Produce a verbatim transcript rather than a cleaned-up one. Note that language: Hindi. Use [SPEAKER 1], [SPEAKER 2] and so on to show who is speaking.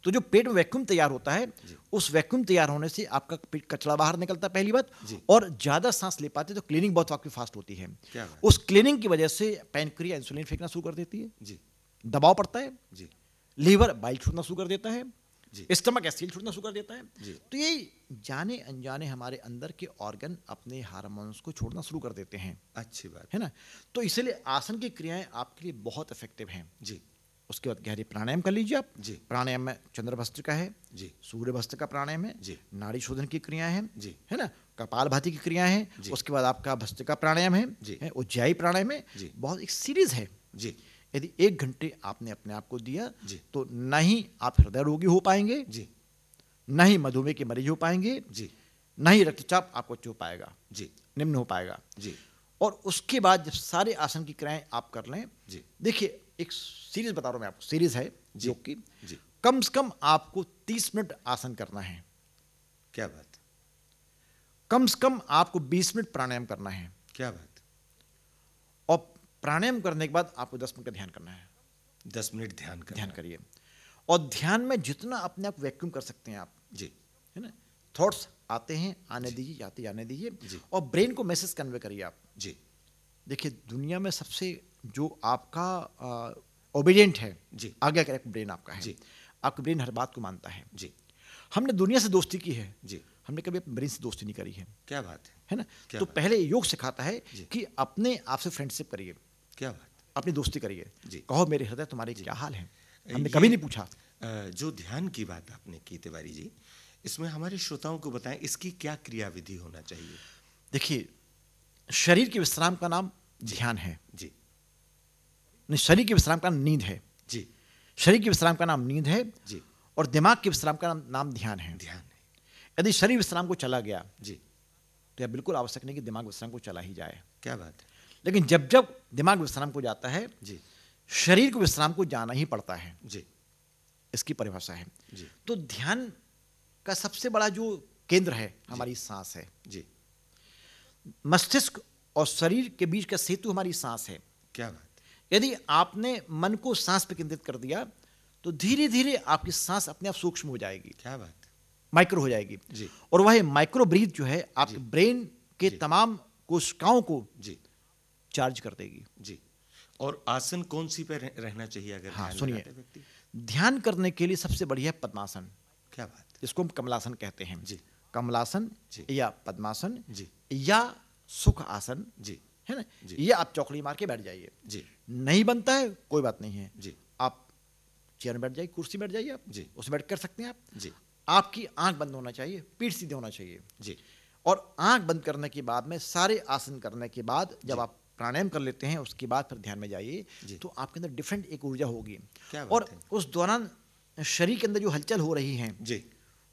[SPEAKER 1] तो जो पेट में वैक्यूम तैयार होता है, उस वैक्यूम तैयार होने से आपका पेट कचरा बाहर निकलता है पहली बात, और ज़्यादा सांस ले पाते तो क्लीनिंग बहुत आपकी फास्ट होती है। उस क्लीनिंग की वजह से पैनक्रिया इंसुलिन फेंकना शुरू कर देती है जी, दबाव पड़ता है जी, लीवर बाइल छोड़ना शुरू कर देता है, स्टमक एसिड छोड़ना शुरू कर देता है। तो ये जाने अनजाने हमारे अंदर के ऑर्गन अपने हार्मोन्स को छोड़ना शुरू कर देते हैं।
[SPEAKER 2] अच्छी बात
[SPEAKER 1] है ना। तो इसलिए आसन की क्रियाएं आपके लिए बहुत इफेक्टिव हैं
[SPEAKER 2] जी।
[SPEAKER 1] उसके बाद गहरी प्राणायाम कर लीजिए आप
[SPEAKER 2] जी।
[SPEAKER 1] प्राणायाम में चंद्रभस्त्र का है
[SPEAKER 2] जी,
[SPEAKER 1] सूर्य भस्त्र का प्राणायाम है
[SPEAKER 2] जी,
[SPEAKER 1] नाड़ी शोधन की क्रियाएं हैं
[SPEAKER 2] जी,
[SPEAKER 1] है ना, कपालभाति की क्रियाएं हैं, उसके बाद आपका भस्त्र का प्राणायाम है, है उज्जाई प्राणायाम है, बहुत एक सीरीज है
[SPEAKER 2] जी।
[SPEAKER 1] यदि एक घंटे आपने अपने आप को दिया तो न ही आप हृदय रोगी हो पाएंगे जी, न ही मधुमेह के मरीज हो पाएंगे जी, न ही रक्तचाप आपको छू पाएगा जी, निम्न हो पाएगा जी। और उसके बाद जब सारे आसन की क्रियाएं आप कर लें जी, देखिए एक सीरीज बता रहा हूं मैं आपको, सीरीज है जो कि कम से कम आपको तीस मिनट आसन करना है।
[SPEAKER 2] क्या बात।
[SPEAKER 1] कम से कम आपको बीस मिनट प्राणायाम करना है।
[SPEAKER 2] क्या बात।
[SPEAKER 1] और प्राणायाम करने के बाद आपको दस मिनट का ध्यान करना है।
[SPEAKER 2] दस मिनट ध्यान करना,
[SPEAKER 1] ध्यान करिए। और ध्यान में जितना अपने आप वैक्यूम कर सकते हैं आप जी, है ना, थॉट्स आते हैं आने दीजिए, जाते आने दीजिए, और ब्रेन को मैसेज कन्वे करिए आप जी। देखिए दुनिया में सबसे जो आपका ओबीडिएंट है जी, आगे का ब्रेन आपका है जी। आपका ब्रेन हर बात को मानता है जी। हमने दुनिया से दोस्ती की है जी, हमने कभी अपने ब्रेन से दोस्ती नहीं करी है।
[SPEAKER 2] क्या बात है,
[SPEAKER 1] है ना। तो पहले योग सिखाता है कि अपने आप से फ्रेंडशिप करिए।
[SPEAKER 2] क्या बात।
[SPEAKER 1] अपनी दोस्ती करिए, कहो मेरे हृदय तुम्हारे क्या हाल है, हमने कभी नहीं पूछा।
[SPEAKER 2] जो ध्यान की बात आपने की तिवारी जी, इसमें हमारे श्रोताओं को बताएं इसकी क्या क्रिया विधि होना चाहिए।
[SPEAKER 1] देखिए शरीर के विश्राम का नाम ध्यान है
[SPEAKER 2] जी,
[SPEAKER 1] नहीं, शरीर के विश्राम का नाम नींद है
[SPEAKER 2] जी,
[SPEAKER 1] शरीर के विश्राम का नाम नींद है
[SPEAKER 2] जी,
[SPEAKER 1] और दिमाग के विश्राम का नाम, नाम ध्यान है।
[SPEAKER 2] ध्यान है।
[SPEAKER 1] यदि शरीर विश्राम को चला गया
[SPEAKER 2] जी,
[SPEAKER 1] तो यह बिल्कुल आवश्यक नहीं कि दिमाग विश्राम को चला ही जाए।
[SPEAKER 2] क्या बात है।
[SPEAKER 1] लेकिन जब जब दिमाग विश्राम को जाता है
[SPEAKER 2] जी,
[SPEAKER 1] शरीर को विश्राम को जाना ही पड़ता है
[SPEAKER 2] जी,
[SPEAKER 1] इसकी परिभाषा है
[SPEAKER 2] जी। तो
[SPEAKER 1] ध्यान का सबसे बड़ा जो केंद्र है हमारी सांस है
[SPEAKER 2] जी,
[SPEAKER 1] मस्तिष्क और शरीर के बीच का सेतु हमारी सांस है।
[SPEAKER 2] क्या बात।
[SPEAKER 1] यदि आपने मन को सांस पर केंद्रित कर दिया तो धीरे धीरे आपकी सांस अपने आप सूक्ष्म हो जाएगी।
[SPEAKER 2] क्या बात।
[SPEAKER 1] माइक्रो हो जाएगी
[SPEAKER 2] जी।
[SPEAKER 1] और वह माइक्रो ब्रीथ जो है आपके ब्रेन के तमाम कोशिकाओं को जी चार्ज कर देगी जी।
[SPEAKER 2] और आसन कौन सी पे रहना चाहिए अगर
[SPEAKER 1] हाँ सुनिए, ध्यान करने के लिए सबसे बढ़िया पद्मासन।
[SPEAKER 2] क्या बात।
[SPEAKER 1] जिसको हम कमलासन कहते हैं
[SPEAKER 2] जी,
[SPEAKER 1] कमलासन या पद्मासन
[SPEAKER 2] जी, या
[SPEAKER 1] सुख आसन जी, है ना। ये आप चौकड़ी मार के बैठ जाइए जी। नहीं बनता है कोई बात नहीं है जी, आप चेयर में बैठ जाइए, कुर्सी बैठ जाइए आप जी, उसमें बैठ कर सकते हैं आप जी। आपकी आंख बंद होना चाहिए, पीठ सीधे होना चाहिए जी। और आंख बंद करने के बाद में सारे आसन करने के बाद जब आप प्राणायाम कर लेते हैं उसके बाद फिर ध्यान में जाइए तो आपके अंदर डिफरेंट एक ऊर्जा होगी। और उस दौरान शरीर के अंदर जो हलचल हो रही है जी,